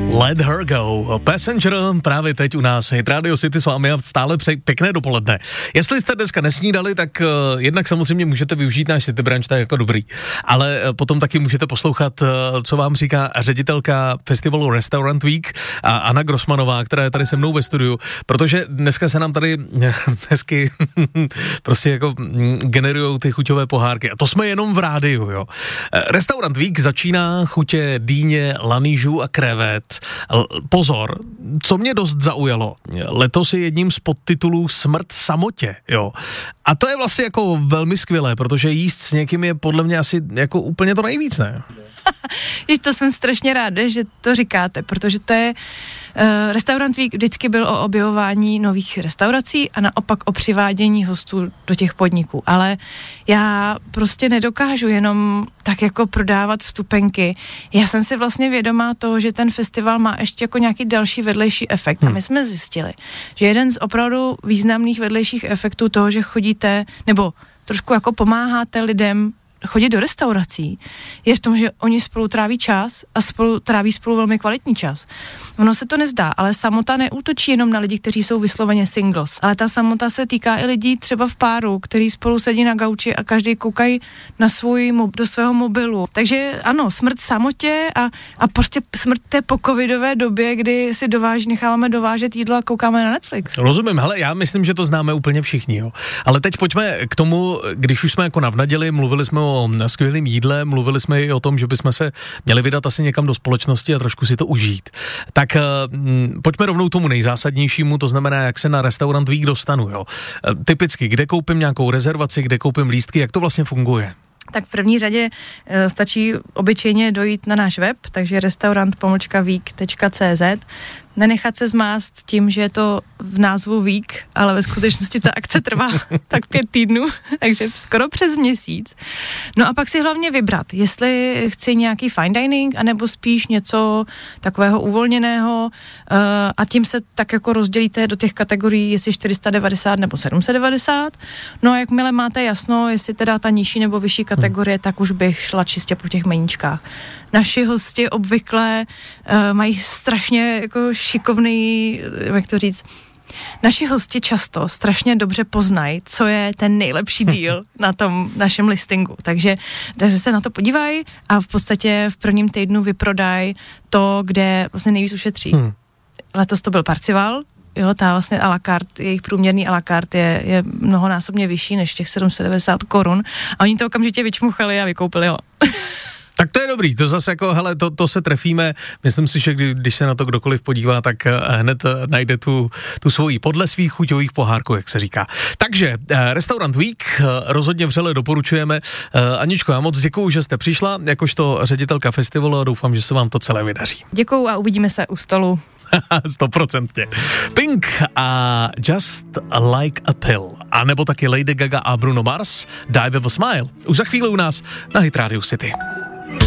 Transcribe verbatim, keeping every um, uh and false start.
Let her go. Passenger právě teď u nás Hit Radio City s vámi a stále pře- pěkné dopoledne. Jestli jste dneska nesnídali, tak uh, jednak samozřejmě můžete využít náš City Branch, to je jako dobrý, ale uh, potom taky můžete poslouchat, uh, co vám říká ředitelka festivalu Restaurant Week a Anna Grossmanová, která je tady se mnou ve studiu, protože dneska se nám tady hezky prostě jako generujou ty chuťové pohárky a to jsme jenom v rádiu, jo. Restaurant Week začíná chutě dýně, lanížů a krevet. Pozor, co mě dost zaujalo, letos je jedním z podtitulů Smrt samotě, jo. A to je vlastně jako velmi skvělé, protože jíst s někým je podle mě asi jako úplně to nejvíc, ne? To jsem strašně ráda, že to říkáte, protože to je uh, Restaurant Week vždycky byl o objevování nových restaurací a naopak o přivádění hostů do těch podniků, ale já prostě nedokážu jenom tak jako prodávat vstupenky. Já jsem si vlastně vědomá toho, že ten festival má ještě jako nějaký další vedlejší efekt. Hmm. A my jsme zjistili, že jeden z opravdu významných vedlejších efektů toho, že chodíte, nebo trošku jako pomáháte lidem chodit do restaurací, je v tom, že oni spolu tráví čas a spolu tráví spolu velmi kvalitní čas. Ono se to nezdá, ale samota neútočí jenom na lidi, kteří jsou vysloveně singles, ale ta samota se týká i lidí třeba v páru, kteří spolu sedí na gauči a každý koukají na svůj, do svého mobilu. Takže ano, smrt samotě a, a prostě smrt té po covidové době, kdy si dováží, necháváme dovážet jídlo a koukáme na Netflix. Rozumím, hele, já myslím, že to známe úplně všichni, jo. Ale teď pojďme k tomu, když už jsme jako navnadili, mluvili jsme o skvělým jídle, mluvili jsme i o tom, že bychom se měli vydat asi někam do společnosti a trošku si to užít. Tak uh, pojďme rovnou tomu nejzásadnějšímu, to znamená, jak se na Restaurant Week dostanu, jo. Uh, typicky, kde koupím nějakou rezervaci, kde koupím lístky, jak to vlastně funguje? Tak v první řadě e, stačí obyčejně dojít na náš web, takže restaurant pomlčka week tečka cé zet, nenechat se zmást tím, že je to v názvu week, ale ve skutečnosti ta akce trvá tak pět týdnů, takže skoro přes měsíc. No a pak si hlavně vybrat, jestli chci nějaký fine dining, anebo spíš něco takového uvolněného uh, a tím se tak jako rozdělíte do těch kategorií, jestli čtyři sta devadesát nebo sedm set devadesát. No a jakmile máte jasno, jestli teda ta nižší nebo vyšší kategorie, hmm. tak už bych šla čistě po těch meníčkách. Naši hosti obvykle uh, mají strašně jako šikovný, jak to říct, naši hosti často strašně dobře poznají, co je ten nejlepší deal na tom našem listingu. Takže, takže se na to podívají a v podstatě v prvním týdnu vyprodají to, kde vlastně nejvíc ušetří. Hmm. Letos to byl Parcival, jo, ta vlastně à la carte, jejich průměrný à la carte je, je mnohonásobně vyšší než těch sedm set devadesát korun a oni to okamžitě vyčmuchali a vykoupili ho. Tak to je dobrý, to zase jako, hele, to, to se trefíme, myslím si, že kdy, když se na to kdokoliv podívá, tak hned najde tu, tu svoji podle svých chuťových pohárků, jak se říká. Takže Restaurant Week rozhodně vřele doporučujeme. Aničko, já moc děkuju, že jste přišla, jakožto ředitelka festivalu a doufám, že se vám to celé vydaří. Děkuju a uvidíme se u stolu. Stoprocentně. Pink a Just Like a Pill. A nebo taky Lady Gaga a Bruno Mars, Die With A Smile. Už za chvíli u nás na Hit Radio City.